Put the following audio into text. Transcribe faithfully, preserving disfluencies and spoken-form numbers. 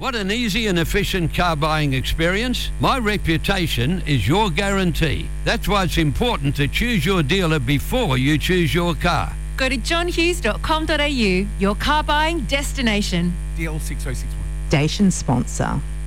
What an easy and efficient car buying experience. My reputation is your guarantee. That's why it's important to choose your dealer before you choose your car. Go to john hughes dot com dot a u, your car buying destination. D L six oh six one. Station sponsor.